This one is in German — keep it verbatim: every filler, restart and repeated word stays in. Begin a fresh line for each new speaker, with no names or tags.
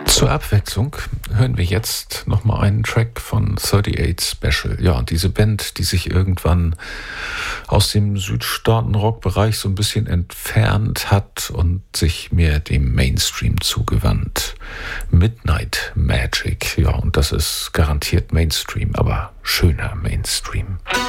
Zur Abwechslung hören wir jetzt nochmal einen Track von thirty-eight Special. Ja, diese Band, die sich irgendwann aus dem Südstaaten-Rock-Bereich so ein bisschen entfernt hat und sich mehr dem Mainstream zugewandt. Midnight Magic, ja, und das ist garantiert Mainstream, aber schöner Mainstream.